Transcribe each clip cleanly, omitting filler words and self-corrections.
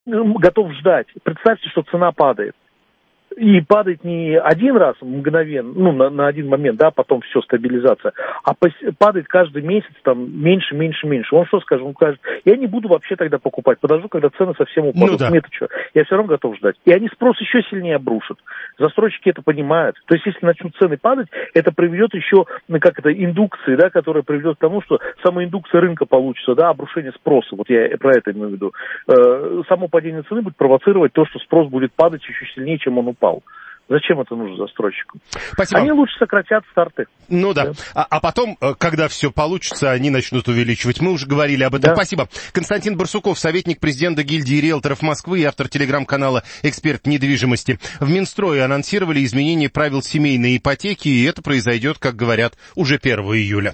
готов ждать. Представьте, что цена падает. И падает не один раз мгновенно, на один момент, да, потом все, стабилизация, а падает каждый месяц там меньше. Он что скажет? Он скажет, я не буду вообще тогда покупать, подожду, когда цены совсем упадут. Да. Мне-то что? Я все равно готов ждать. И они спрос еще сильнее обрушат. Застройщики это понимают. То есть, если начнут цены падать, это приведет еще, индукции, да, которая приведет к тому, что самоиндукция рынка получится, да, обрушение спроса. Вот я про это имею в виду. Само падение цены будет провоцировать то, что спрос будет падать еще сильнее, чем он упал. Зачем это нужно застройщикам? Спасибо. Они лучше сократят старты. Да. А потом, когда все получится, они начнут увеличивать. Мы уже говорили об этом. Да. Спасибо. Константин Барсуков, советник президента гильдии риэлторов Москвы и автор телеграм-канала «Эксперт недвижимости». В Минстрое анонсировали изменение правил семейной ипотеки, и это произойдет, как говорят, уже 1 июля.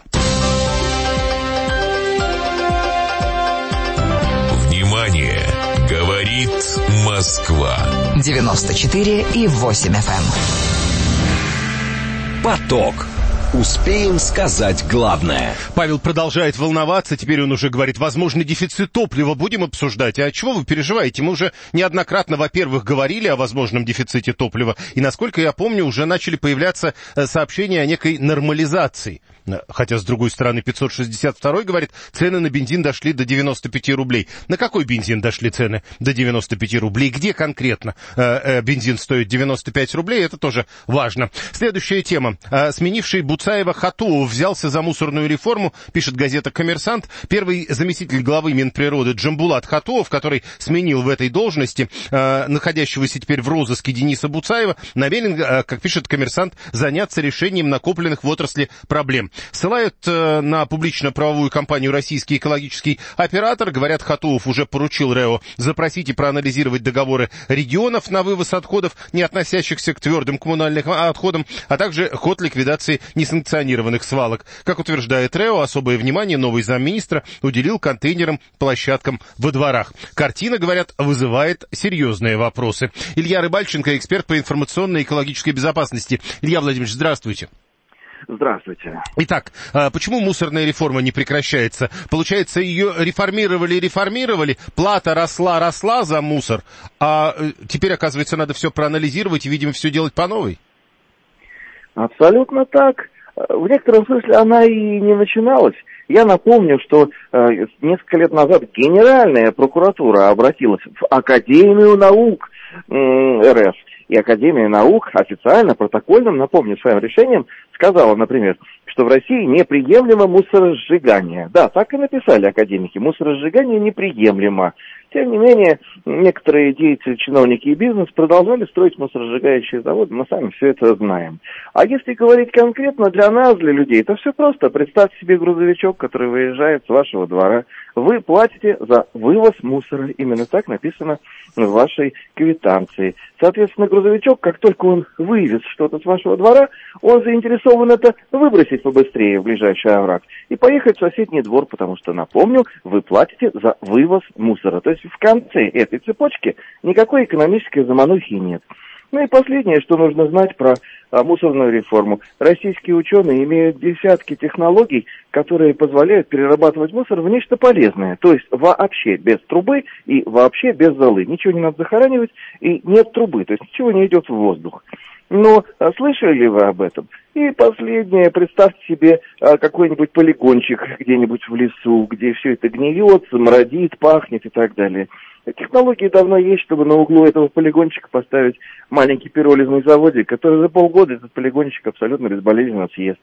Внимание! Говорит Москва. 94,8 FM. Поток. Успеем сказать главное. Павел продолжает волноваться, теперь он уже говорит, возможный дефицит топлива будем обсуждать. А чего вы переживаете? Мы уже неоднократно, во-первых, говорили о возможном дефиците топлива, и, насколько я помню, уже начали появляться сообщения о некой нормализации. Хотя, с другой стороны, 562 говорит, цены на бензин дошли до 95 рублей. На какой бензин дошли цены до 95 рублей? Где конкретно бензин стоит 95 рублей? Это тоже важно. Следующая тема. Сменивший Буцаева Хатуов взялся за мусорную реформу, пишет газета «Коммерсант». Первый заместитель главы Минприроды Джамбулат Хатуов, который сменил в этой должности находящегося теперь в розыске Дениса Буцаева, намерен, как пишет «Коммерсант», заняться решением накопленных в отрасли проблем. Ссылают на публично-правовую компанию «Российский экологический оператор». Говорят, Хатуов уже поручил РЭО запросить и проанализировать договоры регионов на вывоз отходов, не относящихся к твердым коммунальным отходам, а также ход ликвидации несанкционированных свалок. Как утверждает РЭО, особое внимание новый замминистра уделил контейнерам, площадкам во дворах. Картина, говорят, вызывает серьезные вопросы. Илья Рыбальченко, эксперт по информационной и экологической безопасности. Илья Владимирович, здравствуйте. Здравствуйте. Итак, почему мусорная реформа не прекращается? Получается, ее реформировали, плата росла за мусор, а теперь, оказывается, надо все проанализировать и, видимо, все делать по новой? Абсолютно так. В некотором смысле она и не начиналась. Я напомню, что несколько лет назад Генеральная прокуратура обратилась в Академию наук РФ. И Академия наук официально, протокольным, напомню, своим решением сказала, например, что в России неприемлемо мусоросжигание. Да, так и написали академики. Мусоросжигание неприемлемо. Тем не менее, некоторые деятели, чиновники и бизнес продолжали строить мусоросжигающие заводы. Мы сами все это знаем. А если говорить конкретно для нас, для людей, то все просто. Представьте себе грузовичок, который выезжает с вашего двора. Вы платите за вывоз мусора. Именно так написано в вашей квитанции. Соответственно, грузовичок, как только он вывез что-то с вашего двора, он заинтересован это выбросить побыстрее в ближайший овраг и поехать в соседний двор, потому что, напомню, вы платите за вывоз мусора. То есть в конце этой цепочки никакой экономической заманухи нет. Ну и последнее, что нужно знать про мусорную реформу. Российские ученые имеют десятки технологий, которые позволяют перерабатывать мусор в нечто полезное. То есть вообще без трубы и вообще без золы. Ничего не надо захоранивать и нет трубы, то есть ничего не идет в воздух. Но слышали ли вы об этом? И последнее, представьте себе какой-нибудь полигончик где-нибудь в лесу, где все это гниет, смрадит, пахнет и так далее. Технологии давно есть, чтобы на углу этого полигончика поставить маленький пиролизный заводик, который за полгода этот полигончик абсолютно безболезненно съест.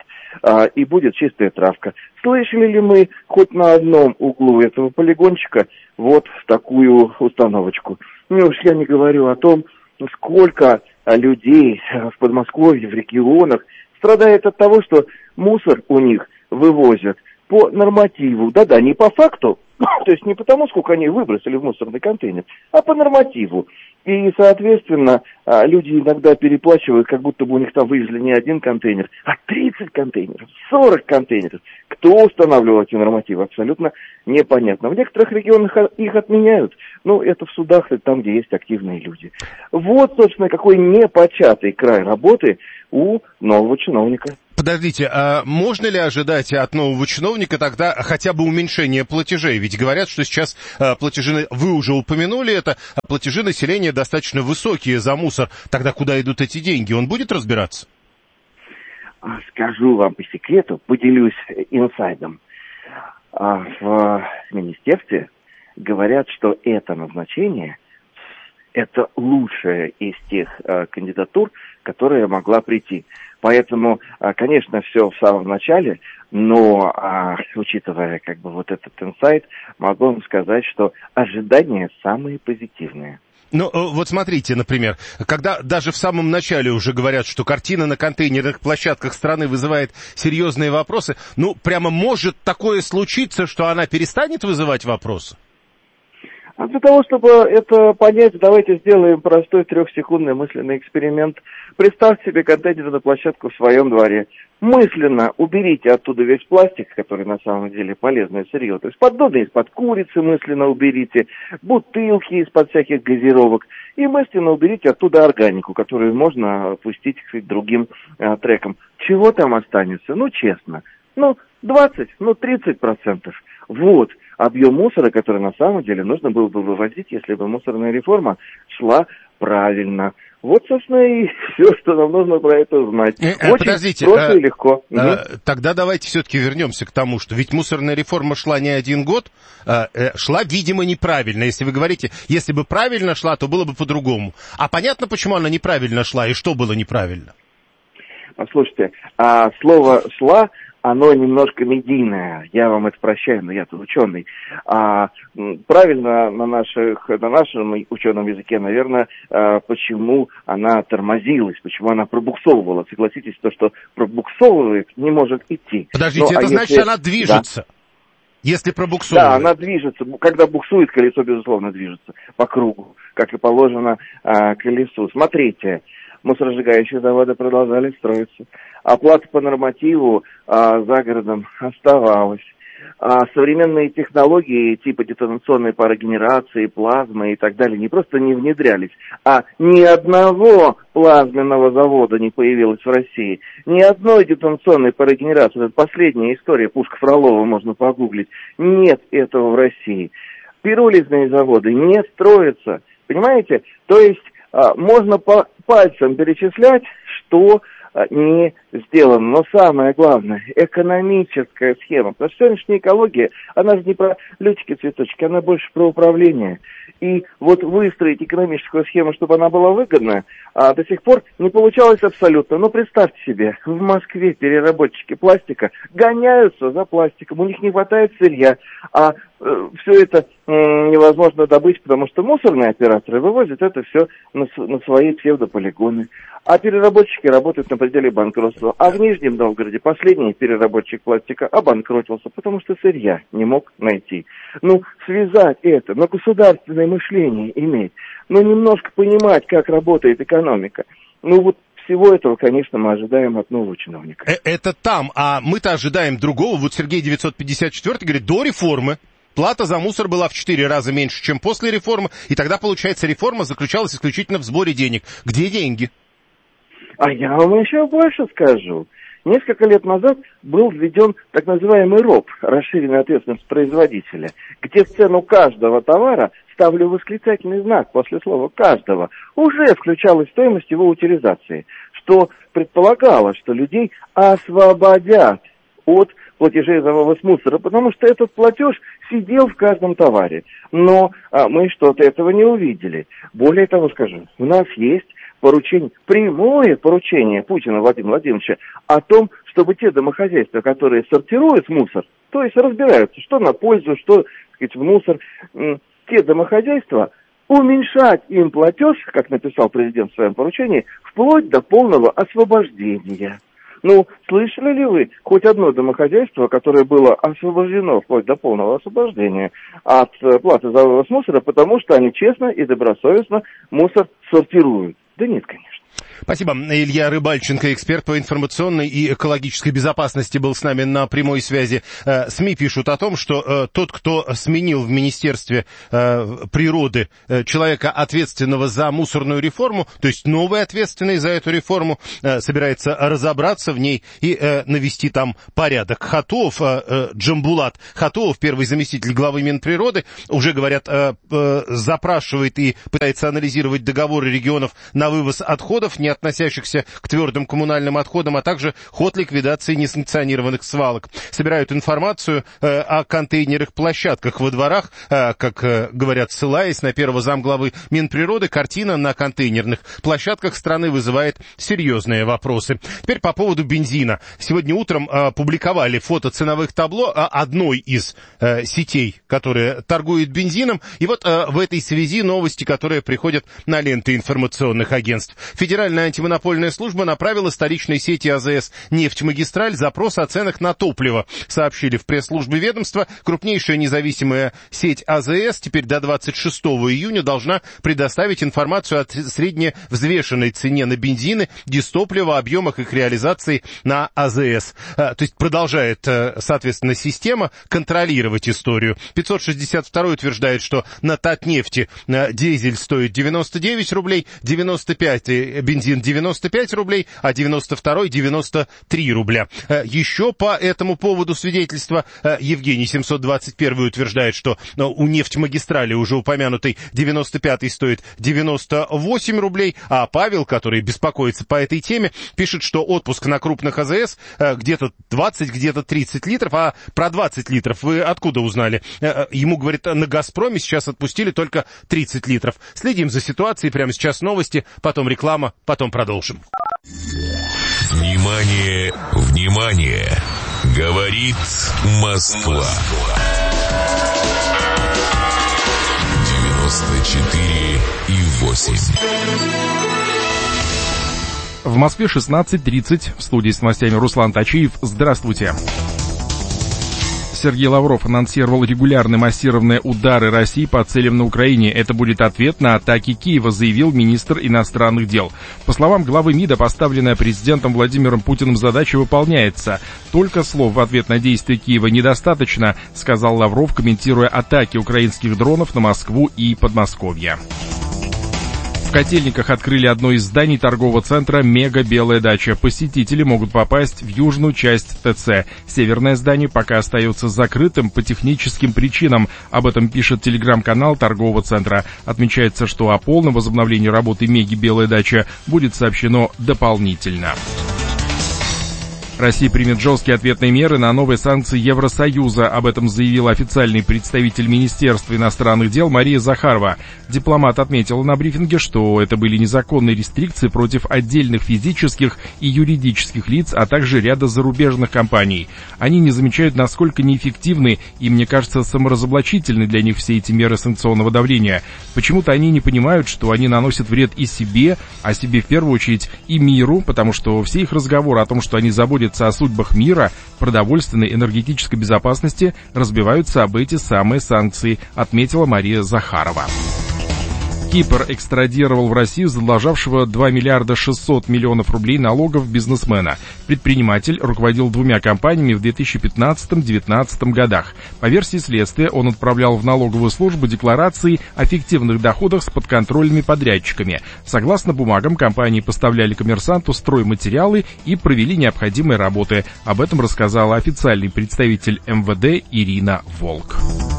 И будет чистая травка. Слышали ли мы хоть на одном углу этого полигончика вот такую установочку? Ну уж я не говорю о том, сколько людей в Подмосковье, в регионах страдает от того, что мусор у них вывозят по нормативу. Да-да, не по факту, то есть не потому, сколько они выбросили в мусорный контейнер, а по нормативу. И, соответственно, люди иногда переплачивают, как будто бы у них там вывезли не один контейнер, а 30 контейнеров, 40 контейнеров. Кто устанавливал эти нормативы, абсолютно непонятно. В некоторых регионах их отменяют, но это в судах, там, где есть активные люди. Вот, собственно, какой непочатый край работы у нового чиновника. Подождите, а можно ли ожидать от нового чиновника тогда хотя бы уменьшения платежей? Ведь говорят, что сейчас платежи, вы уже упомянули это, платежи населения достаточно высокие за мусор. Тогда куда идут эти деньги? Он будет разбираться? Скажу вам по секрету, поделюсь инсайдом. В министерстве говорят, что это назначение – это лучшая из тех кандидатур, которая могла прийти. Поэтому, конечно, все в самом начале, но, учитывая вот этот инсайт, могу вам сказать, что ожидания самые позитивные. Ну, вот смотрите, например, когда даже в самом начале уже говорят, что картина на контейнерных площадках страны вызывает серьезные вопросы, ну, прямо может такое случиться, что она перестанет вызывать вопросы? А для того, чтобы это понять, давайте сделаем простой 3-секундный мысленный эксперимент. Представьте себе контейнерную площадку в своем дворе. Мысленно уберите оттуда весь пластик, который на самом деле полезное сырье. То есть поддоны из-под курицы мысленно уберите, бутылки из-под всяких газировок. И мысленно уберите оттуда органику, которую можно пустить к другим трекам. Чего там останется? Ну, честно. 20, 30%. Вот объем мусора, который на самом деле нужно было бы вывозить, если бы мусорная реформа шла правильно. Вот, собственно, и все, что нам нужно про это знать. Очень просто и легко. Тогда давайте все-таки вернемся к тому, что ведь мусорная реформа шла не один год, шла, видимо, неправильно. Если вы говорите, если бы правильно шла, то было бы по-другому. А понятно, почему она неправильно шла и что было неправильно? Послушайте, слово «шла», оно немножко медийное, я вам это прощаю, но я тут ученый. Правильно на нашем ученом языке, наверное, почему она тормозилась, почему она пробуксовывала. Согласитесь, то, что пробуксовывает, не может идти. Подождите, это значит, она движется? Да. Если пробуксовывает? Да, она движется. Когда буксует, колесо, безусловно, движется по кругу, как и положено колесу. Смотрите, мусоросжигающие заводы продолжали строиться. Оплата по нормативу за городом оставалась. Современные технологии типа детонационной парогенерации, плазмы и так далее не просто не внедрялись, а ни одного плазменного завода не появилось в России. Ни одной детонационной парогенерации. Это последняя история, пушка Фролова, можно погуглить. Нет этого в России. Пиролизные заводы не строятся. Понимаете? То есть можно по пальцам перечислять, что не сделано. Но самое главное, экономическая схема. Потому что сегодняшняя экология, она же не про лютики-цветочки, она больше про управление. И вот выстроить экономическую схему, чтобы она была выгодна, до сих пор не получалось абсолютно. Но представьте себе, в Москве переработчики пластика гоняются за пластиком, у них не хватает сырья, а все это невозможно добыть, потому что мусорные операторы вывозят это все на свои псевдополигоны. А переработчики работают на пределе банкротства. А в Нижнем Новгороде последний переработчик пластика обанкротился, потому что сырья не мог найти. Связать это, но государственное мышление иметь, немножко понимать, как работает экономика. Всего этого, конечно, мы ожидаем от нового чиновника. Это там, а мы-то ожидаем другого. Вот Сергей 954 говорит, до реформы плата за мусор была в 4 раза меньше, чем после реформы, и тогда, получается, реформа заключалась исключительно в сборе денег. Где деньги? А я вам еще больше скажу. Несколько лет назад был введен так называемый РОП, расширенная ответственность производителя, где в цену каждого товара, ставлю восклицательный знак после слова «каждого», уже включалась стоимость его утилизации, что предполагало, что людей освободят от платежей за вывоз мусора, потому что этот платеж сидел в каждом товаре. Но мы что-то этого не увидели. Более того скажу, у нас есть прямое поручение Путина Владимира Владимировича о том, чтобы те домохозяйства, которые сортируют мусор, то есть разбираются, что на пользу, что, так сказать, в мусор, те домохозяйства, уменьшать им платеж, как написал президент в своем поручении, вплоть до полного освобождения. Слышали ли вы хоть одно домохозяйство, которое было освобождено вплоть до полного освобождения от платы за вывоз мусора, потому что они честно и добросовестно мусор сортируют? Да нет, конечно. Спасибо. Илья Рыбальченко, эксперт по информационной и экологической безопасности, был с нами на прямой связи. СМИ пишут о том, что тот, кто сменил в Министерстве природы человека, ответственного за мусорную реформу, то есть новый ответственный за эту реформу, собирается разобраться в ней и навести там порядок. Хатуов, Джамбулат Хатуов, первый заместитель главы Минприроды, уже, говорят, запрашивает и пытается анализировать договоры регионов на вывоз отходов, не относящихся к твердым коммунальным отходам, а также ход ликвидации несанкционированных свалок. Собирают информацию о контейнерных площадках во дворах, как говорят, ссылаясь на первого замглавы Минприроды, картина на контейнерных площадках страны вызывает серьезные вопросы. Теперь по поводу бензина. Сегодня утром публиковали фото ценовых табло одной из сетей, которая торгует бензином. И вот в этой связи новости, которые приходят на ленты информационных агентств. Федеральная антимонопольная служба направила столичной сети АЗС «Нефтьмагистраль» запрос о ценах на топливо. Сообщили в пресс-службе ведомства. Крупнейшая независимая сеть АЗС теперь до 26 июня должна предоставить информацию о средневзвешенной цене на бензины, дизтопливо, объемах их реализации на АЗС. То есть продолжает, соответственно, система контролировать историю. 562 утверждает, что на Татнефти дизель стоит 99 рублей, 95 бензин 95 рублей, а 92 93 рубля. Еще по этому поводу свидетельства Евгений 721 утверждает, что у нефтьмагистрали уже упомянутый 95 стоит 98 рублей, а Павел, который беспокоится по этой теме, пишет, что отпуск на крупных АЗС где-то 20, где-то 30 литров, а про 20 литров вы откуда узнали? Ему, говорит, на «Газпроме» сейчас отпустили только 30 литров. Следим за ситуацией, прямо сейчас новости, потом реклама, потом продолжим. Внимание, внимание! Говорит Москва. 94,8. В Москве 16:30. В студии с новостями Руслан Тачиев. Здравствуйте. Сергей Лавров анонсировал регулярные массированные удары России по целям на Украине. Это будет ответ на атаки Киева, заявил министр иностранных дел. По словам главы МИДа, поставленная президентом Владимиром Путиным задача выполняется. Только слов в ответ на действия Киева недостаточно, сказал Лавров, комментируя атаки украинских дронов на Москву и Подмосковье. В Котельниках открыли одно из зданий торгового центра «Мега Белая дача». Посетители могут попасть в южную часть ТЦ. Северное здание пока остается закрытым по техническим причинам. Об этом пишет телеграм-канал торгового центра. Отмечается, что о полном возобновлении работы «Меги Белая дача» будет сообщено дополнительно. Россия примет жесткие ответные меры на новые санкции Евросоюза. Об этом заявил официальный представитель Министерства иностранных дел Мария Захарова. Дипломат отметила на брифинге, что это были незаконные рестрикции против отдельных физических и юридических лиц, а также ряда зарубежных компаний. Они не замечают, насколько неэффективны и, мне кажется, саморазоблачительны для них все эти меры санкционного давления. Почему-то они не понимают, что они наносят вред и себе, а себе в первую очередь и миру, потому что все их разговоры о том, что они заботятся о судьбах мира, продовольственной, энергетической безопасности, разбиваются об эти самые санкции, отметила Мария Захарова. Кипр экстрадировал в Россию задолжавшего 2 миллиарда 600 миллионов рублей налогов бизнесмена. Предприниматель руководил 2 компаниями в 2015-2019 годах. По версии следствия, он отправлял в налоговую службу декларации о фиктивных доходах с подконтрольными подрядчиками. Согласно бумагам, компании поставляли коммерсанту стройматериалы и провели необходимые работы. Об этом рассказала официальный представитель МВД Ирина Волк.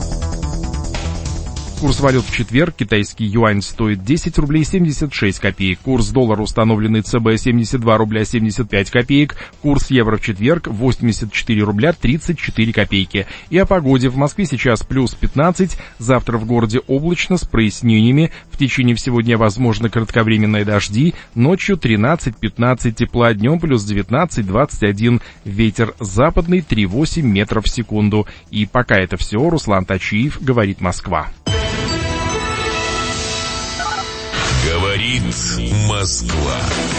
Курс валют в четверг. Китайский юань стоит 10 рублей 76 копеек. Курс доллара, установленный ЦБ, 72 рубля 75 копеек. Курс евро в четверг 84 рубля 34 копейки. И о погоде. В Москве сейчас плюс 15. Завтра в городе облачно с прояснениями. В течение всего дня возможны кратковременные дожди. Ночью 13-15 тепла, днем плюс 19-21. Ветер западный 3,8 метров в секунду. И пока это все. Руслан Тачиев, говорит Москва. Говорит Москва.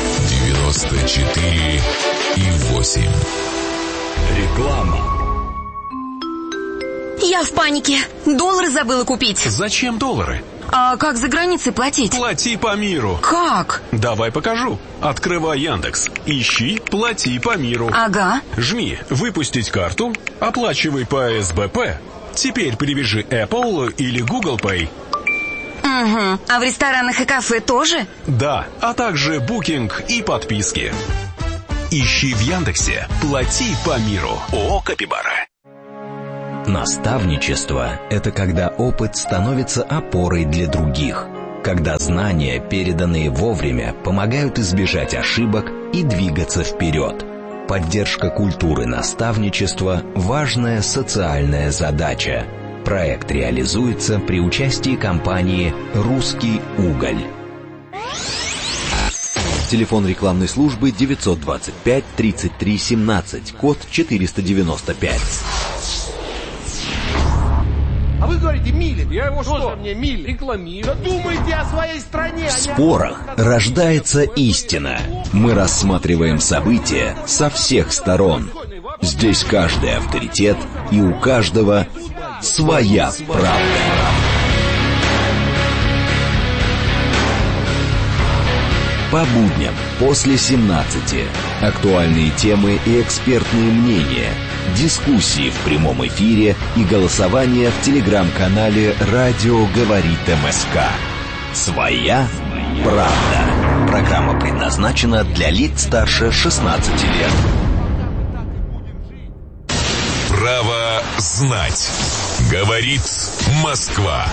94,8. Реклама. Я в панике. Доллары забыла купить. Зачем доллары? А как за границей платить? Плати по миру. Как? Давай покажу. Открывай Яндекс. Ищи «Плати по миру». Ага. Жми «Выпустить карту», оплачивай по СБП. Теперь привяжи Apple или Google Pay. Угу. А в ресторанах и кафе тоже? Да, а также букинг и подписки. Ищи в Яндексе «Плати по миру». ООО «Капибара». Наставничество – это когда опыт становится опорой для других. Когда знания, переданные вовремя, помогают избежать ошибок и двигаться вперед. Поддержка культуры наставничества – важная социальная задача. Проект реализуется при участии компании «Русский уголь». Телефон рекламной службы 925 33 17, код 495. А вы говорите, Милин. Я его что? Мне Милин рекламирую. Думайте о своей стране. В спорах рождается истина. Мы рассматриваем события со всех сторон. Здесь каждый авторитет, и у каждого своя правда. По будням после 17. Актуальные темы и экспертные мнения. Дискуссии в прямом эфире и голосование в телеграм-канале «Радио говорит МСК». Своя правда. Программа предназначена для лиц старше 16 лет. Право знать. Говорит Москва.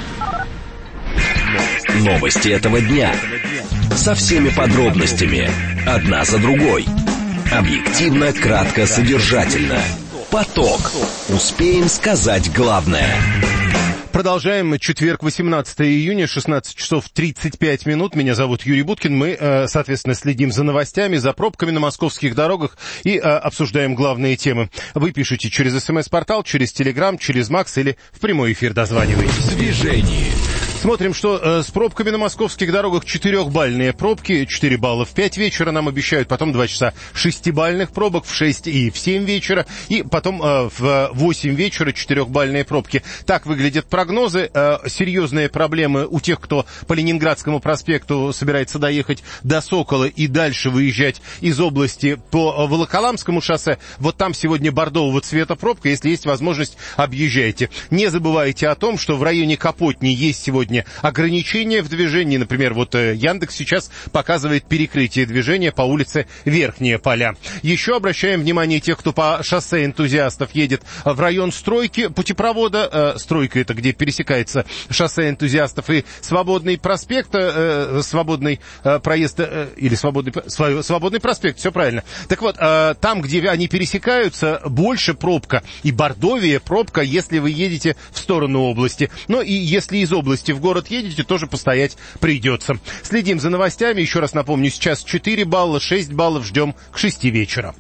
Новости этого дня. Со всеми подробностями. Одна за другой. Объективно, кратко, содержательно. Поток. Успеем сказать главное. Продолжаем. Четверг, 18 июня, 16 часов 35 минут. Меня зовут Юрий Буткин. Мы, соответственно, следим за новостями, за пробками на московских дорогах и обсуждаем главные темы. Вы пишите через СМС-портал, через Телеграм, через Макс или в прямой эфир дозваниваетесь. Движение. Смотрим, что с пробками на московских дорогах 4-бальные пробки, 4 балла в 5 вечера нам обещают, потом 2 часа 6-бальных пробок в 6 и в 7 вечера, и потом в 8 вечера 4-бальные пробки. Так выглядят прогнозы. Серьезные проблемы у тех, кто по Ленинградскому проспекту собирается доехать до Сокола и дальше выезжать из области по Волоколамскому шоссе. Вот там сегодня бордового цвета пробка, если есть возможность, объезжайте. Не забывайте о том, что в районе Капотни есть сегодня ограничения в движении. Например, вот Яндекс сейчас показывает перекрытие движения по улице Верхние Поля. Еще обращаем внимание тех, кто по шоссе Энтузиастов едет в район Стройки, путепровода. Стройка — это где пересекается шоссе Энтузиастов и Свободный проспект, свободный проезд или свободный проспект, все правильно. Так вот, там, где они пересекаются, больше пробка и бордовее пробка, если вы едете в сторону области. Но и если из области в город едете, тоже постоять придется. Следим за новостями. Еще раз напомню, сейчас 4 балла, 6 баллов ждем к 6 вечера.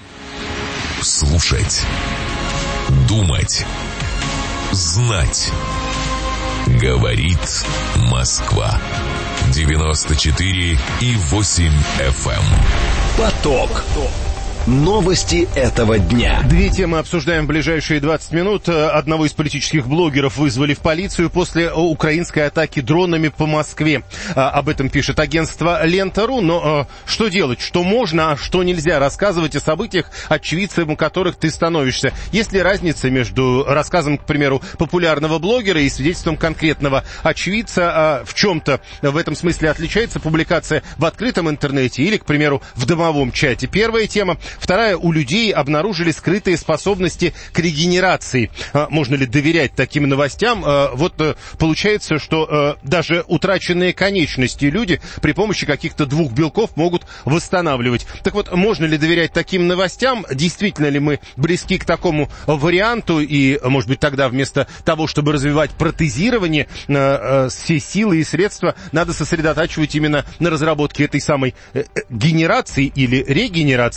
Слушать. Думать. Знать. Говорит Москва. 94,8 FM. Поток. Новости этого дня. Две темы обсуждаем в ближайшие 20 минут. Одного из политических блогеров вызвали в полицию после украинской атаки дронами по Москве. Об этом пишет агентство Лента.ру. Но что делать? Что можно, а что нельзя рассказывать о событиях, очевидцем которых ты становишься? Есть ли разница между рассказом, к примеру, популярного блогера и свидетельством конкретного очевидца? В чем-то в этом смысле отличается публикация в открытом интернете или, к примеру, в домовом чате? Первая тема. Вторая, у людей обнаружили скрытые способности к регенерации. Можно ли доверять таким новостям? Вот получается, что даже утраченные конечности люди при помощи каких-то 2 белков могут восстанавливать. Так вот, можно ли доверять таким новостям? Действительно ли мы близки к такому варианту? И, может быть, тогда вместо того, чтобы развивать протезирование, все силы и средства надо сосредотачивать именно на разработке этой самой генерации или регенерации клеток.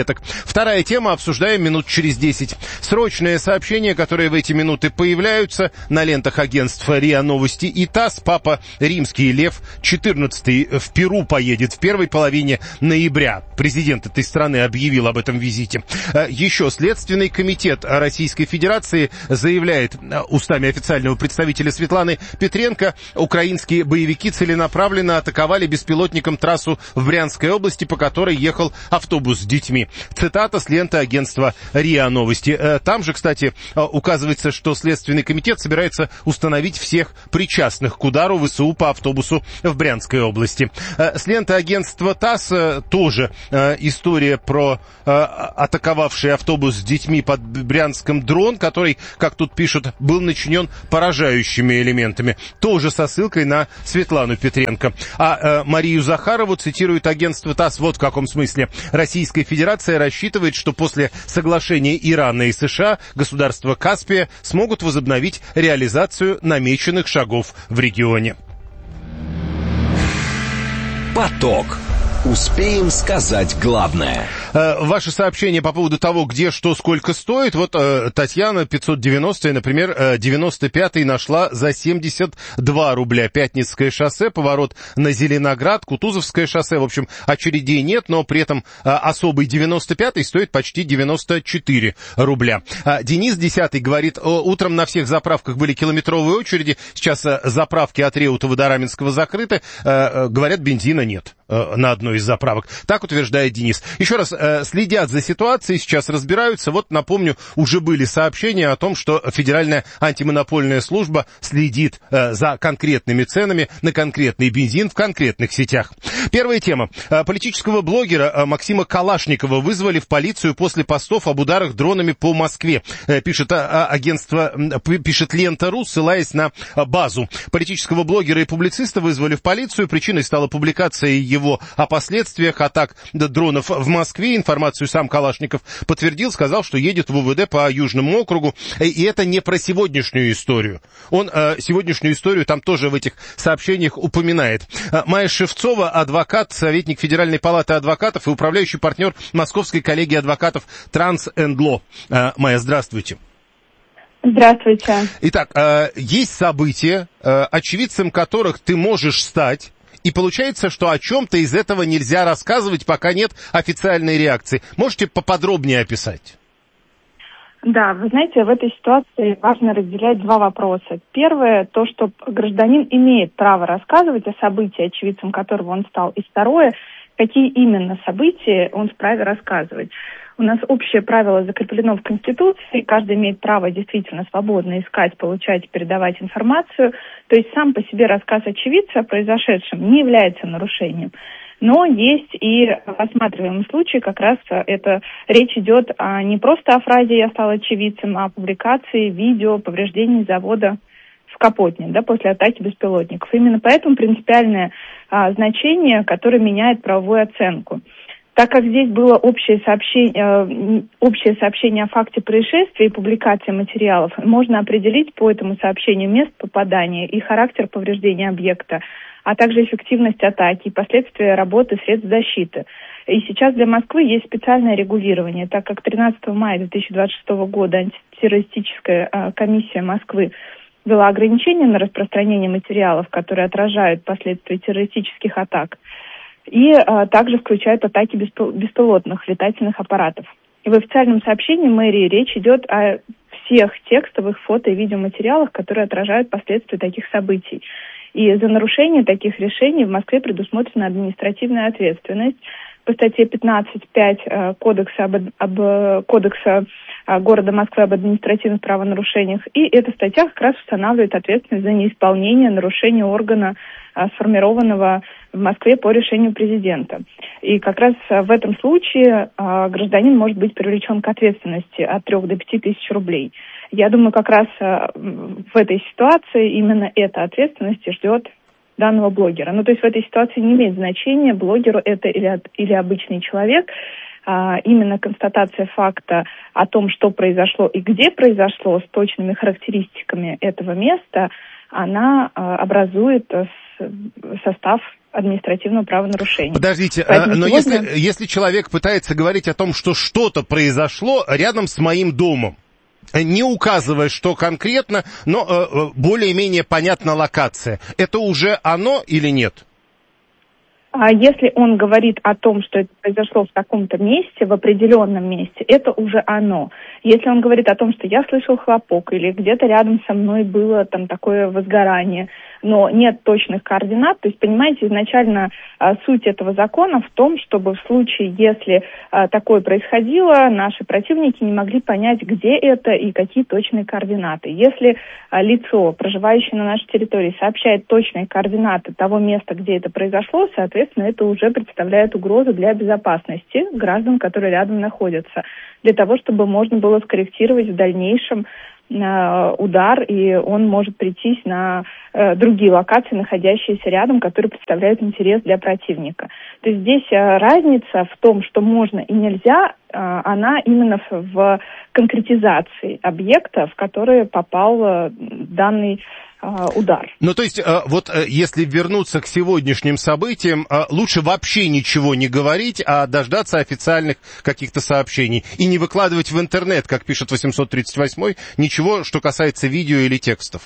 таблеток. Вторая тема, обсуждаем минут через 10. Срочное сообщение, которое в эти минуты появляются на лентах агентств РИА Новости и ТАСС. Папа Римский Лев XIV в Перу поедет в первой половине ноября. Президент этой страны объявил об этом визите. Еще Следственный комитет Российской Федерации заявляет устами официального представителя Светланы Петренко, украинские боевики целенаправленно атаковали беспилотником трассу в Брянской области, по которой ехал автобус с детьми. Цитата с ленты агентства РИА Новости. Там же, кстати, указывается, что Следственный комитет собирается установить всех причастных к удару ВСУ по автобусу в Брянской области. С ленты агентства ТАСС тоже история про атаковавший автобус с детьми под Брянском дрон, который, как тут пишут, был начинен поражающими элементами. Тоже со ссылкой на Светлану Петренко. А Марию Захарову цитирует агентство ТАСС вот в каком смысле. Российская Федерация рассчитывает, что после соглашения Ирана и США государства Каспия смогут возобновить реализацию намеченных шагов в регионе. Поток. Успеем сказать главное. Ваши сообщения по поводу того, где, что, сколько стоит. Вот Татьяна 590, например, 95-й нашла за 72 рубля. Пятницкое шоссе, поворот на Зеленоград, Кутузовское шоссе. В общем, очередей нет, но при этом особый 95-й стоит почти 94 рубля. Денис 10-й говорит, утром на всех заправках были километровые очереди. Сейчас заправки от Реутова до Раменского закрыты. Говорят, бензина нет на одной из заправок. Так утверждает Денис. Еще раз, следят за ситуацией, сейчас разбираются. Вот, напомню, уже были сообщения о том, что Федеральная антимонопольная служба следит за конкретными ценами на конкретный бензин в конкретных сетях. Первая тема. Политического блогера Максима Калашникова вызвали в полицию после постов об ударах дронами по Москве. Пишет агентство, пишет Лента.ру, ссылаясь на базу. Политического блогера и публициста вызвали в полицию. Причиной стала публикация его о последствиях атак дронов в Москве. Информацию сам Калашников подтвердил, сказал, что едет в УВД по Южному округу. И это не про сегодняшнюю историю. Он сегодняшнюю историю там тоже в этих сообщениях упоминает. Майя Шевцова, адвокат, советник Федеральной палаты адвокатов и управляющий партнер Московской коллегии адвокатов Транс энд Ло. Майя, здравствуйте. Здравствуйте. Итак, есть события, очевидцем которых ты можешь стать. И получается, что о чем-то из этого нельзя рассказывать, пока нет официальной реакции. Можете поподробнее описать? Да, вы знаете, в этой ситуации важно разделять два вопроса. Первое, то, что гражданин имеет право рассказывать о событии, очевидцем которого он стал. И второе, какие именно события он вправе рассказывать. У нас общее правило закреплено в Конституции, каждый имеет право действительно свободно искать, получать, передавать информацию. То есть сам по себе рассказ очевидца о произошедшем не является нарушением. Но есть и рассматриваемый случай, как раз это речь идет не просто о фразе «я стал очевидцем», а о публикации видео повреждений завода в Капотне, да, после атаки беспилотников. Именно поэтому принципиальное значение, которое меняет правовую оценку. Так как здесь было общее сообщение о факте происшествия и публикация материалов, можно определить по этому сообщению место попадания и характер повреждения объекта, а также эффективность атаки и последствия работы средств защиты. И сейчас для Москвы есть специальное регулирование, так как 13 мая 2026 года антитеррористическая комиссия Москвы ввела ограничения на распространение материалов, которые отражают последствия террористических атак. И также включают атаки беспилотных летательных аппаратов. И в официальном сообщении мэрии речь идет о всех текстовых фото- и видеоматериалах, которые отражают последствия таких событий. И за нарушение таких решений в Москве предусмотрена административная ответственность по статье 15.5 Кодекса города Москвы об административных правонарушениях. И эта статья как раз устанавливает ответственность за неисполнение нарушения органа, сформированного в Москве по решению президента. И как раз в этом случае гражданин может быть привлечен к ответственности от 3 до 5 тысяч рублей. Я думаю, как раз в этой ситуации именно эта ответственность ждет данного блогера. Ну, то есть в этой ситуации не имеет значения, блогеру это или обычный человек. Именно констатация факта о том, что произошло и где произошло, с точными характеристиками этого места, она образует состав административного правонарушения. Подождите, но сегодня... если человек пытается говорить о том, что что-то произошло рядом с моим домом, не указывая, что конкретно, но более-менее понятна локация, это уже оно или нет? А если он говорит о том, что это произошло в таком-то месте, в определенном месте, это уже оно. Если он говорит о том, что я слышал хлопок или где-то рядом со мной было там такое возгорание, но нет точных координат, то есть, понимаете, изначально суть этого закона в том, чтобы в случае, если такое происходило, наши противники не могли понять, где это и какие точные координаты. Если лицо, проживающее на нашей территории, сообщает точные координаты того места, где это произошло, соответственно, это уже представляет угрозу для безопасности граждан, которые рядом находятся, для того, чтобы можно было скорректировать в дальнейшем удар, и он может прийтись на другие локации, находящиеся рядом, которые представляют интерес для противника. То есть здесь разница в том, что можно и нельзя, она именно в конкретизации объекта, в который попал данный удар. Ну, то есть, вот если вернуться к сегодняшним событиям, лучше вообще ничего не говорить, а дождаться официальных каких-то сообщений. И не выкладывать в интернет, как пишет 838-й, ничего, что касается видео или текстов.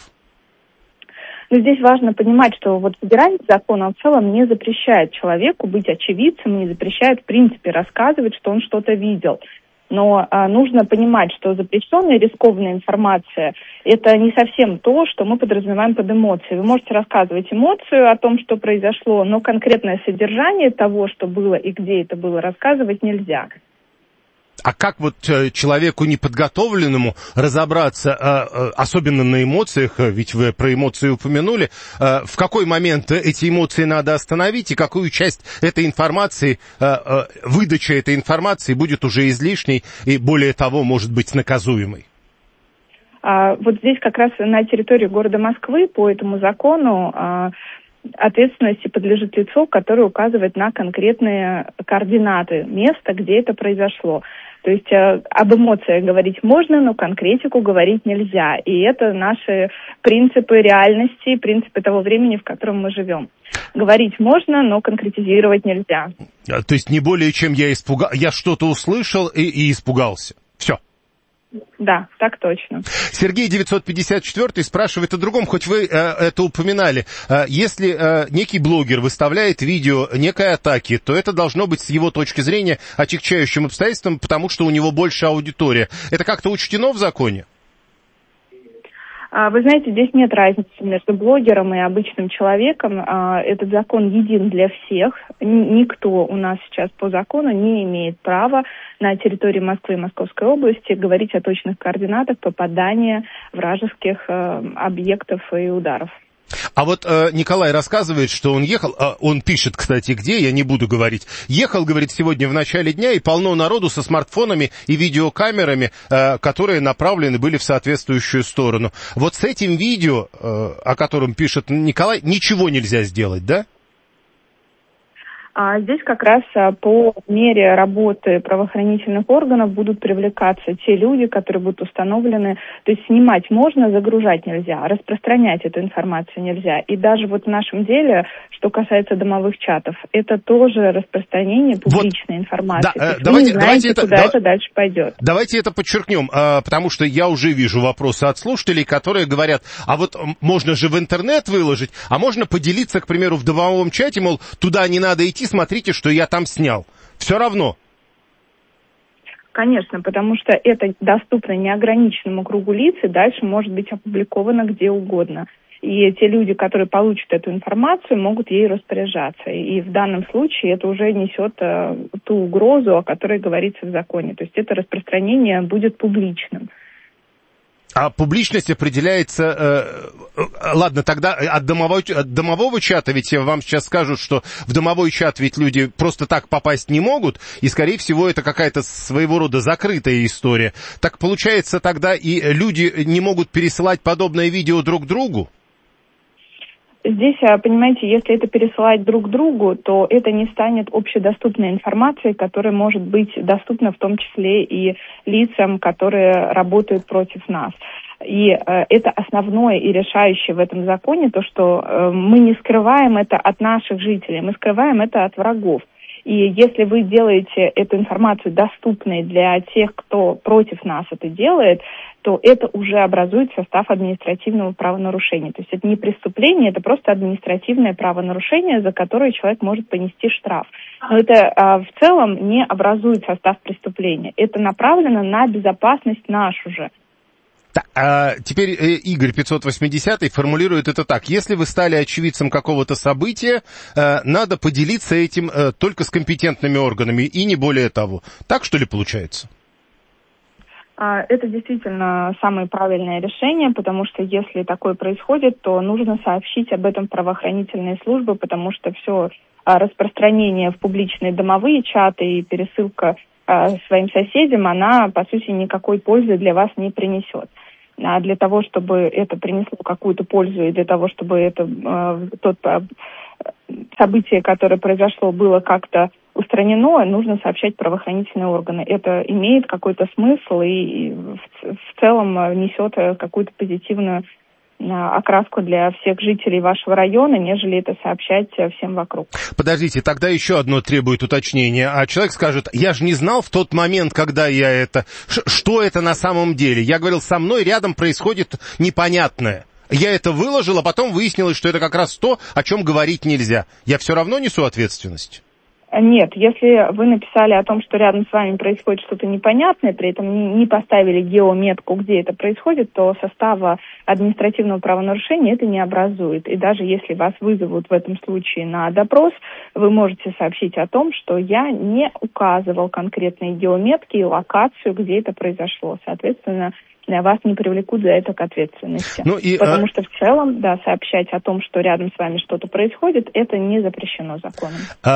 Но здесь важно понимать, что вот федеральный закон, он в целом не запрещает человеку быть очевидцем, не запрещает, в принципе, рассказывать, что он что-то видел. Но нужно понимать, что запрещенная рискованная информация – это не совсем то, что мы подразумеваем под эмоцией. Вы можете рассказывать эмоцию о том, что произошло, но конкретное содержание того, что было и где это было, рассказывать нельзя. А как вот человеку неподготовленному разобраться, особенно на эмоциях, ведь вы про эмоции упомянули, в какой момент эти эмоции надо остановить и какую часть этой информации, выдача этой информации будет уже излишней и, более того, может быть наказуемой? Вот здесь как раз на территории города Москвы по этому закону ответственности подлежит лицо, которое указывает на конкретные координаты места, где это произошло. То есть об эмоциях говорить можно, но конкретику говорить нельзя. И это наши принципы реальности, принципы того времени, в котором мы живем. Говорить можно, но конкретизировать нельзя. То есть не более чем я что-то услышал и испугался. Все. Да, так точно. Сергей 954 спрашивает о другом, хоть вы это упоминали. Если некий блогер выставляет видео некой атаки, то это должно быть с его точки зрения отягчающим обстоятельством, потому что у него больше аудитория. Это как-то учтено в законе? Вы знаете, здесь нет разницы между блогером и обычным человеком. Этот закон един для всех. Никто у нас сейчас по закону не имеет права на территории Москвы и Московской области говорить о точных координатах попадания вражеских объектов и ударов. А вот Николай рассказывает, что он ехал, он пишет, кстати, где, я не буду говорить, ехал, говорит, сегодня в начале дня, и полно народу со смартфонами и видеокамерами, которые направлены были в соответствующую сторону. Вот с этим видео, о котором пишет Николай, ничего нельзя сделать, да? Здесь как раз по мере работы правоохранительных органов будут привлекаться те люди, которые будут установлены. То есть снимать можно, загружать нельзя, распространять эту информацию нельзя. И даже вот в нашем деле, что касается домовых чатов, это тоже распространение публичной информации. Да, вы не знаете, куда это дальше пойдет. Давайте это подчеркнем, потому что я уже вижу вопросы от слушателей, которые говорят, а вот можно же в интернет выложить, а можно поделиться, к примеру, в домовом чате, мол, туда не надо идти, смотрите, что я там снял. Все равно. Конечно, потому что это доступно неограниченному кругу лиц, и дальше может быть опубликовано где угодно. И те люди, которые получат эту информацию, могут ей распоряжаться. И в данном случае это уже несет ту угрозу, о которой говорится в законе. То есть это распространение будет публичным. А публичность определяется... ладно, тогда от домового чата, ведь вам сейчас скажут, что в домовой чат ведь люди просто так попасть не могут, и, скорее всего, это какая-то своего рода закрытая история. Так получается, тогда и люди не могут пересылать подобное видео друг другу? Здесь, понимаете, если это пересылать друг другу, то это не станет общедоступной информацией, которая может быть доступна в том числе и лицам, которые работают против нас. И это основное и решающее в этом законе, то, что мы не скрываем это от наших жителей, мы скрываем это от врагов. И если вы делаете эту информацию доступной для тех, кто против нас это делает, то это уже образует состав административного правонарушения. То есть это не преступление, это просто административное правонарушение, за которое человек может понести штраф. Но это в целом не образует состав преступления. Это направлено на безопасность нашу же. Теперь Игорь 580 формулирует это так. Если вы стали очевидцем какого-то события, надо поделиться этим только с компетентными органами и не более того. Так, что ли, получается? Это действительно самое правильное решение, потому что если такое происходит, то нужно сообщить об этом в правоохранительные службы, потому что все распространение в публичные домовые чаты и пересылка своим соседям, она, по сути, никакой пользы для вас не принесет. А для того, чтобы это принесло какую-то пользу, и для того, чтобы это событие, которое произошло, было как-то устранено, нужно сообщать правоохранительные органы. Это имеет какой-то смысл и в целом несет какую-то позитивную окраску для всех жителей вашего района, нежели это сообщать всем вокруг. Подождите, тогда еще одно требует уточнения. А человек скажет, я же не знал в тот момент, когда я это... Что это на самом деле? Я говорил, со мной рядом происходит непонятное. Я это выложил, а потом выяснилось, что это как раз то, о чем говорить нельзя. Я все равно несу ответственность? Нет, если вы написали о том, что рядом с вами происходит что-то непонятное, при этом не поставили геометку, где это происходит, то состава административного правонарушения это не образует. И даже если вас вызовут в этом случае на допрос, вы можете сообщить о том, что я не указывал конкретные геометки и локацию, где это произошло. Соответственно, вас не привлекут за это к ответственности. Потому что в целом, да, сообщать о том, что рядом с вами что-то происходит, это не запрещено законом.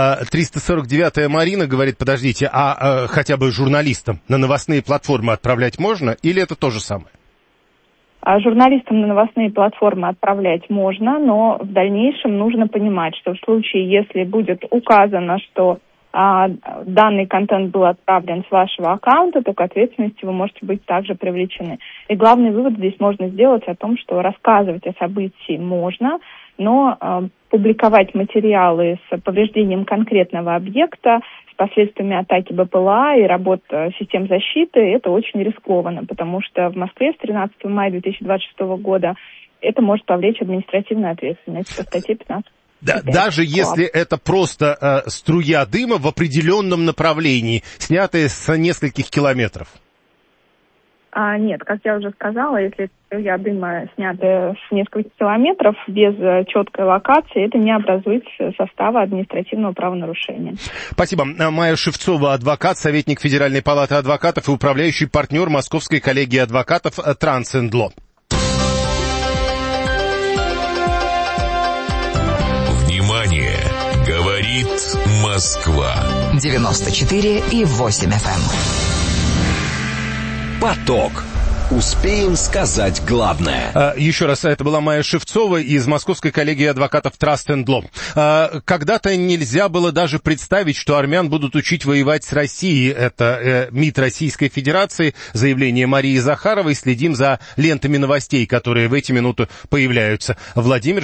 349-я Марина говорит, подождите, хотя бы журналистам на новостные платформы отправлять можно, или это то же самое? Журналистам на новостные платформы отправлять можно, но в дальнейшем нужно понимать, что в случае, если будет указано, что данный контент был отправлен с вашего аккаунта, то к ответственности вы можете быть также привлечены. И главный вывод здесь можно сделать о том, что рассказывать о событии можно, но публиковать материалы с повреждением конкретного объекта, с последствиями атаки БПЛА и работ систем защиты, это очень рискованно, потому что в Москве с 13 мая 2026 года это может повлечь административную ответственность по статье 15. Да, даже если это просто струя дыма в определенном направлении, снятая с нескольких километров? Нет, как я уже сказала, если струя дыма снята с нескольких километров без четкой локации, это не образует состава административного правонарушения. Спасибо. Майя Шевцова, адвокат, советник Федеральной палаты адвокатов и управляющий партнер Московской коллегии адвокатов Трансендло. Говорит Москва. 94,8 FM. Поток. Успеем сказать главное. Еще раз, это была Майя Шевцова из Московской коллегии адвокатов Трансендло. Когда-то нельзя было даже представить, что армян будут учить воевать с Россией. Это МИД Российской Федерации, заявление Марии Захаровой. Следим за лентами новостей, которые в эти минуты появляются. Владимир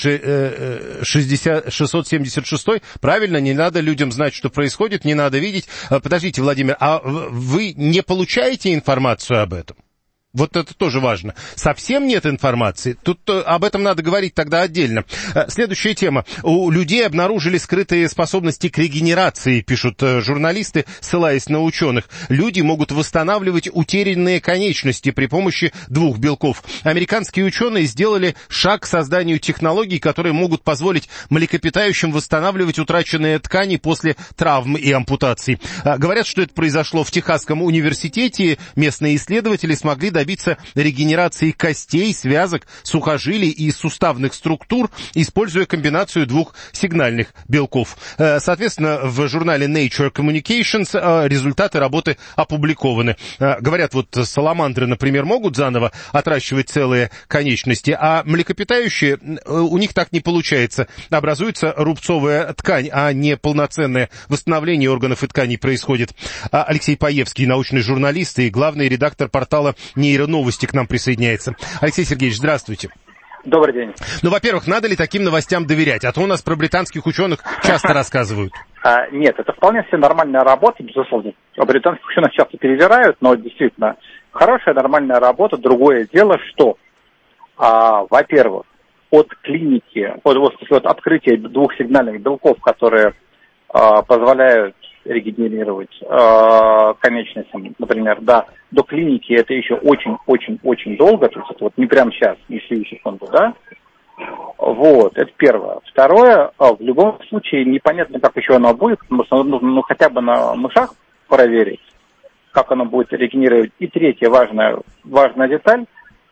676. Правильно, не надо людям знать, что происходит, не надо видеть. Подождите, Владимир, а вы не получаете информацию об этом? Вот это тоже важно. Совсем нет информации? Тут об этом надо говорить тогда отдельно. Следующая тема. У людей обнаружили скрытые способности к регенерации, пишут журналисты, ссылаясь на ученых. Люди могут восстанавливать утерянные конечности при помощи двух белков. Американские ученые сделали шаг к созданию технологий, которые могут позволить млекопитающим восстанавливать утраченные ткани после травм и ампутаций. Говорят, что это произошло в Техасском университете. Местные исследователи смогли добиться регенерации костей, связок, сухожилий и суставных структур, используя комбинацию двух сигнальных белков. Соответственно, в журнале Nature Communications результаты работы опубликованы. Говорят, вот саламандры, например, могут заново отращивать целые конечности, а млекопитающие, у них так не получается. Образуется рубцовая ткань, а не полноценное восстановление органов и тканей происходит. Алексей Паевский, научный журналист и главный редактор портала «Нейросеть нейроновости к нам присоединяется. Алексей Сергеевич, здравствуйте. Добрый день. Ну, во-первых, надо ли таким новостям доверять? А то у нас про британских ученых часто рассказывают. Нет, это вполне все нормальная работа, безусловно. Британских ученых часто перевирают, но действительно хорошая, нормальная работа. Другое дело, что, во-первых, от клиники, от открытия двухсигнальных белков, которые позволяют регенерировать конечностям, например, да, до клиники это еще очень-очень-очень долго, то есть это вот не прямо сейчас, не сию секунду, да. Вот, это первое. Второе, в любом случае непонятно, как еще оно будет, потому что нужно хотя бы на мышах проверить, как оно будет регенерировать. И третья важная деталь,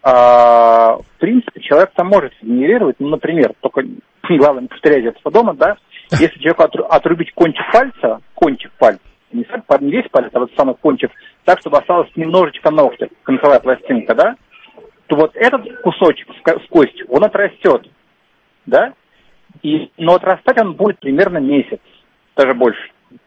в принципе, человек там может регенерировать, ну, например, только главное не повторять этого дома, да, если человеку отрубить кончик пальца, не весь палец, а вот самый кончик, так, чтобы осталось немножечко ногтя, концевая пластинка, да, то вот этот кусочек с костью, он отрастет, да, но отрастать он будет примерно месяц, даже больше.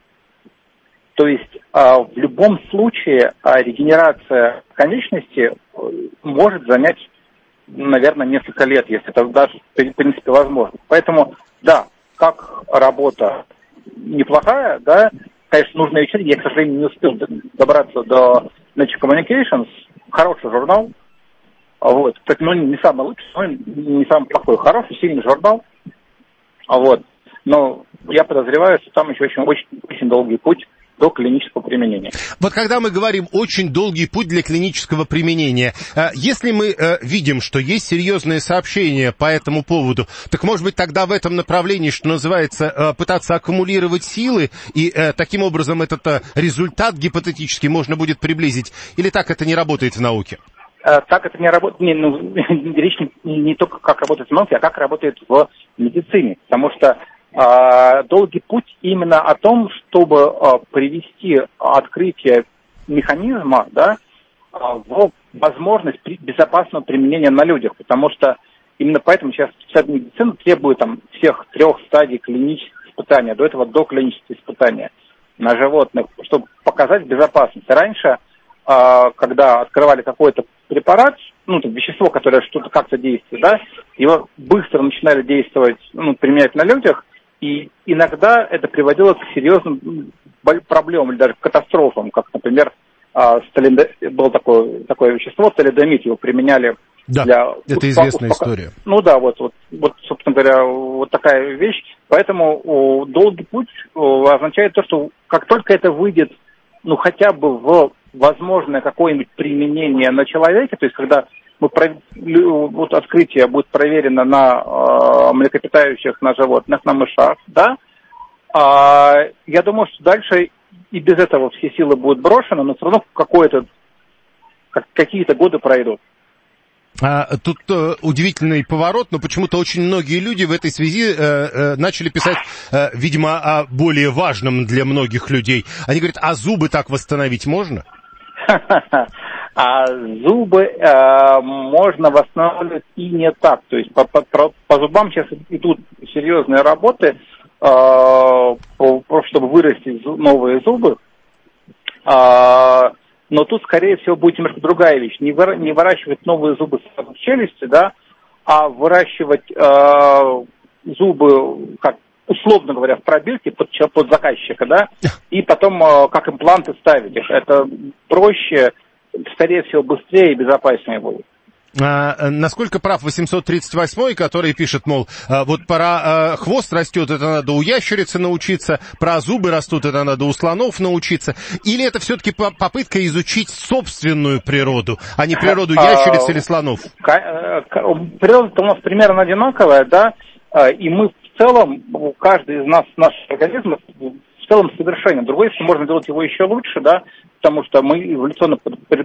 То есть в любом случае регенерация конечности может занять, наверное, несколько лет, если это даже, в принципе, возможно. Поэтому, да, как работа неплохая, да, конечно, нужно еще, я, к сожалению, не успел добраться до Nature Communications, хороший журнал, вот, кстати, ну, не самый лучший, но не самый плохой, хороший, сильный журнал, вот, но я подозреваю, что там еще очень долгий путь до клинического применения. Вот когда мы говорим «очень долгий путь для клинического применения», если мы видим, что есть серьезные сообщения по этому поводу, так, может быть, тогда в этом направлении, что называется, пытаться аккумулировать силы, и таким образом этот результат гипотетически можно будет приблизить? Или так это не работает в науке? Так это не работает, речь не только как работает в науке, а как работает в медицине, потому что долгий путь именно о том, чтобы привести открытие механизма, да, в возможность безопасного применения на людях, потому что именно поэтому сейчас медицина требует там всех 3 стадий клинических испытаний, до этого доклинических испытания на животных, чтобы показать безопасность. Раньше, когда открывали какой-то препарат, вещество, которое что-то как-то действует, да, его быстро начинали действовать, применять на людях, и иногда это приводило к серьезным проблемам или даже к катастрофам, как, например, было такое вещество, талидомид, его применяли для... это известная история. Ну да, вот, собственно говоря, вот такая вещь. Поэтому долгий путь означает то, что как только это выйдет, хотя бы в возможное какое-нибудь применение на человеке, то есть когда открытие будет проверено на млекопитающих, на животных, на мышах, да, я думаю, что дальше и без этого все силы будут брошены, но все равно какие-то годы пройдут. Тут удивительный поворот, но почему-то очень многие люди в этой связи начали писать, видимо, о более важном для многих людей. Они говорят, а зубы так восстановить можно? А зубы можно восстанавливать и не так. То есть по зубам сейчас идут серьезные работы, чтобы вырастить новые зубы. Но тут, скорее всего, будет немножко другая вещь. Не выращивать новые зубы в челюсти, да, а выращивать зубы, как условно говоря, в пробирке под заказчика, да, и потом как импланты ставить их. Это проще, скорее всего, быстрее и безопаснее будет. Насколько прав 838-й, который пишет, мол, вот про хвост растет, это надо у ящерицы научиться, про зубы растут, это надо у слонов научиться, или это все-таки попытка изучить собственную природу, а не природу ящериц или слонов? Природа-то у нас примерно одинаковая, да, и мы в целом, каждый из нас, наш организм, в целом совершенен. Другое, если можно делать его еще лучше, да, потому что мы эволюционно,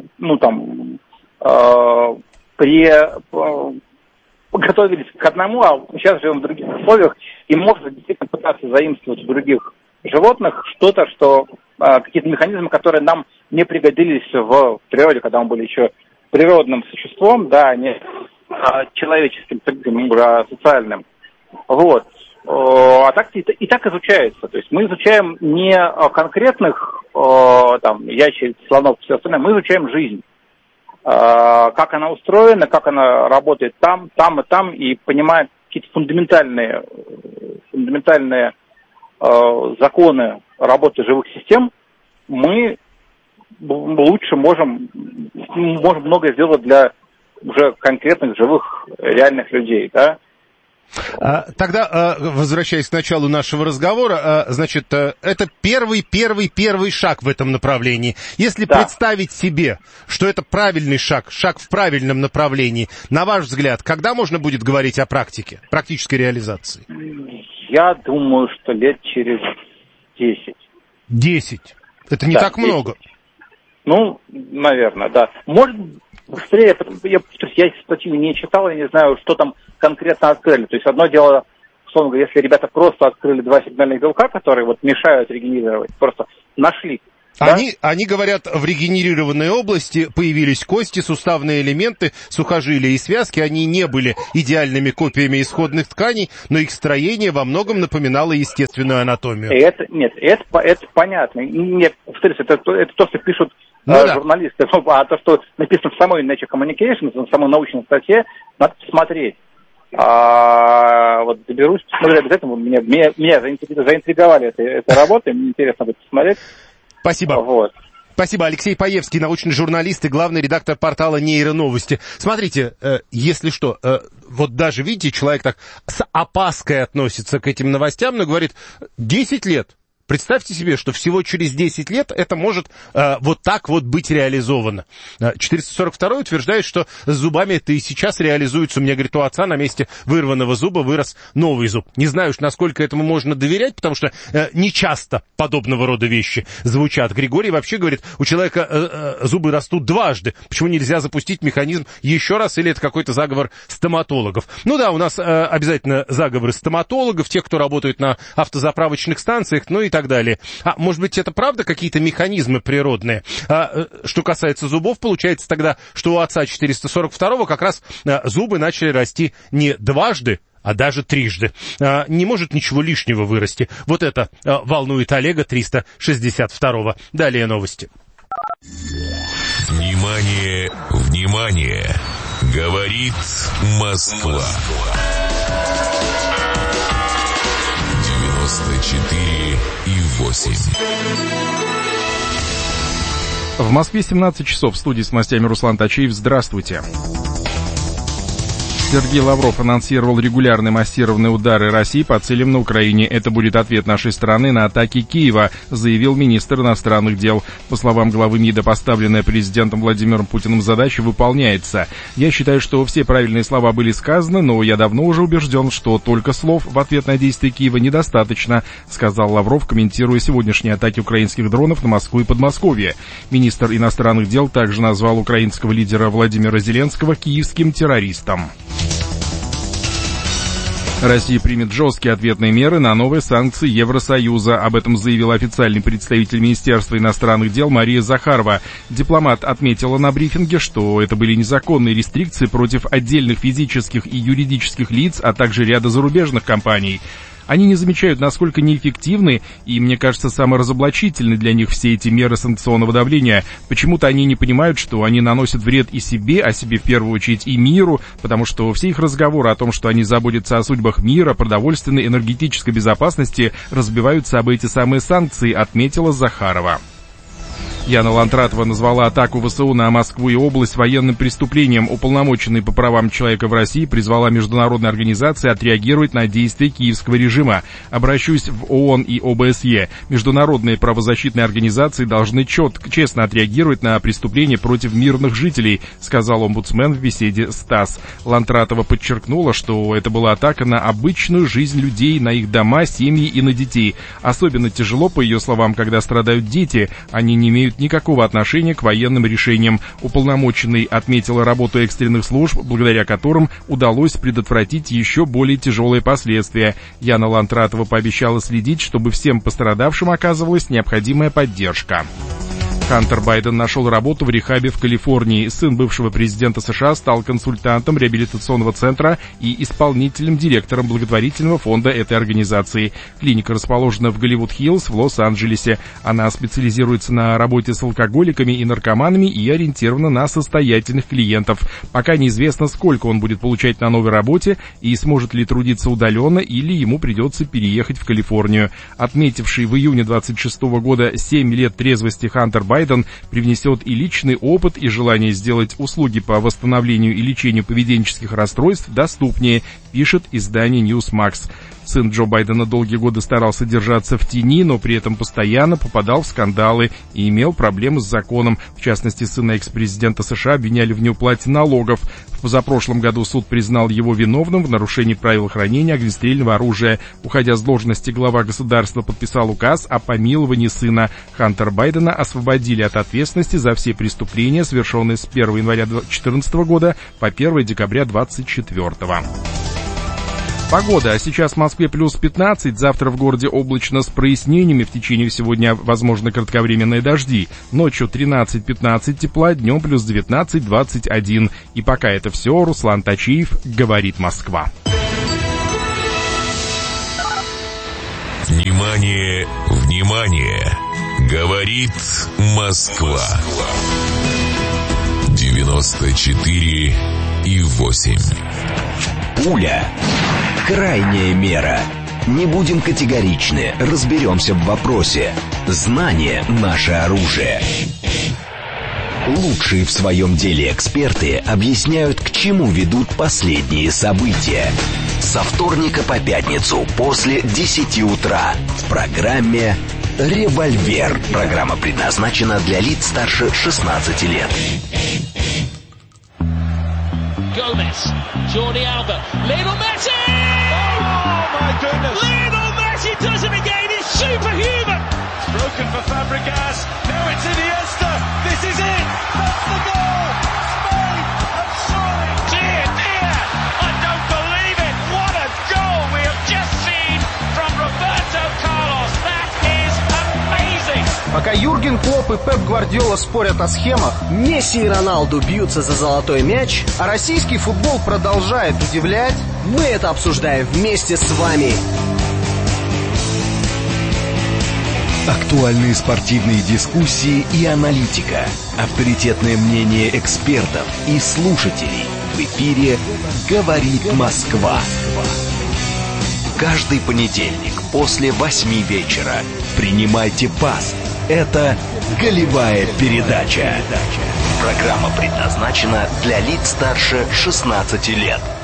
готовились к одному, а сейчас живем в других условиях, и можно действительно пытаться заимствовать у других животных что-то, какие-то механизмы, которые нам не пригодились в природе, когда мы были еще природным существом, да, а не человеческим, социальным. Вот. А так и так изучается. То есть мы изучаем не конкретных ящериц, слонов, все остальное, мы изучаем жизнь. как она устроена, как она работает там и там, и понимает какие-то фундаментальные законы работы живых систем, мы лучше можем многое сделать для уже конкретных живых реальных людей, да. Тогда, возвращаясь к началу нашего разговора, значит, это первый шаг в этом направлении. Если представить себе, что это правильный шаг в правильном направлении, на ваш взгляд, когда можно будет говорить о практике, практической реализации? Я думаю, что лет через 10. 10? Это не так 10. Много. Ну, наверное, да. Может быстрее, я статью не читал, я не знаю, что там конкретно открыли. То есть одно дело, условно говоря, если ребята просто открыли 2 сигнальных белка, которые вот мешают регенерировать, просто нашли. Да? Они говорят, в регенерированной области появились кости, суставные элементы, сухожилия и связки. Они не были идеальными копиями исходных тканей, но их строение во многом напоминало естественную анатомию. Это понятно. Нет, повторюсь, это то, что пишут журналисты. А то, что написано в самой Nature Communications, в самой научной статье, надо посмотреть. Вот доберусь, посмотрю обязательно. Меня заинтриговали этой работой, мне интересно будет посмотреть. Спасибо. Вот. Спасибо. Алексей Паевский, научный журналист и главный редактор портала «Нейроновости». Смотрите, если что, вот даже, видите, человек так с опаской относится к этим новостям, но говорит, 10 лет. Представьте себе, что всего через 10 лет это может вот так вот быть реализовано. 442 утверждает, что с зубами это и сейчас реализуется. У меня, говорит, у отца на месте вырванного зуба вырос новый зуб. Не знаю уж, насколько этому можно доверять, потому что не часто подобного рода вещи звучат. Григорий вообще говорит, у человека зубы растут дважды. Почему нельзя запустить механизм еще раз, или это какой-то заговор стоматологов? Ну да, у нас обязательно заговоры стоматологов, тех, кто работает на автозаправочных станциях, ну и так далее. Может быть, это правда какие-то механизмы природные? Что касается зубов, получается тогда, что у отца 442-го как раз зубы начали расти не дважды, а даже трижды. Не может ничего лишнего вырасти. Вот это волнует Олега 362-го. Далее новости. Внимание, внимание! Говорит Москва. 94,8. В Москве 17 часов. В студии с новостями Руслан Тачеев. Здравствуйте. Сергей Лавров анонсировал регулярные массированные удары России по целям на Украине. Это будет ответ нашей страны на атаки Киева, заявил министр иностранных дел. По словам главы МИДа, поставленная президентом Владимиром Путиным задача выполняется. Я считаю, что все правильные слова были сказаны, но я давно уже убежден, что только слов в ответ на действия Киева недостаточно, сказал Лавров, комментируя сегодняшние атаки украинских дронов на Москву и Подмосковье. Министр иностранных дел также назвал украинского лидера Владимира Зеленского киевским террористом. Россия примет жесткие ответные меры на новые санкции Евросоюза. Об этом заявил официальный представитель Министерства иностранных дел Мария Захарова. Дипломат отметила на брифинге, что это были незаконные рестрикции против отдельных физических и юридических лиц, а также ряда зарубежных компаний. Они не замечают, насколько неэффективны и, мне кажется, саморазоблачительны для них все эти меры санкционного давления. Почему-то они не понимают, что они наносят вред и себе, а себе в первую очередь и миру, потому что все их разговоры о том, что они заботятся о судьбах мира, продовольственной, энергетической безопасности, разбиваются об эти самые санкции, отметила Захарова. Яна Лантратова назвала атаку ВСУ на Москву и область военным преступлением. Уполномоченный по правам человека в России призвала международные организации отреагировать на действия киевского режима. Обращусь в ООН и ОБСЕ. Международные правозащитные организации должны честно отреагировать на преступления против мирных жителей, сказал омбудсмен в беседе с ТАСС. Лантратова подчеркнула, что это была атака на обычную жизнь людей, на их дома, семьи и на детей. Особенно тяжело, по ее словам, когда страдают дети. Они не имеют никакого отношения к военным решениям. Уполномоченный отметила работу экстренных служб, благодаря которым удалось предотвратить еще более тяжелые последствия. Яна Лантратова пообещала следить, чтобы всем пострадавшим оказывалась необходимая поддержка. Хантер Байден нашел работу в рехабе в Калифорнии. Сын бывшего президента США стал консультантом реабилитационного центра и исполнительным директором благотворительного фонда этой организации. Клиника расположена в Голливуд-Хиллз в Лос-Анджелесе. Она специализируется на работе с алкоголиками и наркоманами и ориентирована на состоятельных клиентов. Пока неизвестно, сколько он будет получать на новой работе и сможет ли трудиться удаленно или ему придется переехать в Калифорнию. Отметивший в июне 26 года 7 лет трезвости Хантер Байден привнесет и личный опыт, и желание сделать услуги по восстановлению и лечению поведенческих расстройств доступнее, пишет издание Newsmax. Сын Джо Байдена долгие годы старался держаться в тени, но при этом постоянно попадал в скандалы и имел проблемы с законом. В частности, сына экс-президента США обвиняли в неуплате налогов. В позапрошлом году суд признал его виновным в нарушении правил хранения огнестрельного оружия. Уходя с должности, глава государства подписал указ о помиловании сына. Хантера Байдена освободили от ответственности за все преступления, совершенные с 1 января 2014 года по 1 декабря 2024. Погода. А сейчас в Москве плюс 15, завтра в городе облачно с прояснениями, в течение всего дня возможны кратковременные дожди. Ночью 13-15 тепла, днем плюс 19-21. И пока это все, Руслан Тачиев, говорит Москва. Внимание, внимание! Говорит Москва. 94,8. Пуля. Крайняя мера. Не будем категоричны, разберемся в вопросе. Знание – наше оружие. Лучшие в своем деле эксперты объясняют, к чему ведут последние события. Со вторника по пятницу после 10 утра в программе «Револьвер». Программа предназначена для лиц старше 16 лет. Gomez, Jordi Alba, Lionel Messi! Oh my goodness! Lionel Messi does it again, he's superhuman! It's broken for Fabregas, now it's Iniesta, this is it! That's the goal! Spain have soared! Dear, dear! I don't believe it! What a goal we have just seen from Roberto Carlos! That is amazing! Пока Юрген Клопп и Пеп Гвардиола спорят о схемах, Месси и Роналду бьются за золотой мяч, а российский футбол продолжает удивлять, мы это обсуждаем вместе с вами. Актуальные спортивные дискуссии и аналитика. Авторитетное мнение экспертов и слушателей. В эфире «Говорит Москва». Каждый понедельник после 8 вечера принимайте пас. Это «Голевая передача». Программа предназначена для лиц старше 16 лет.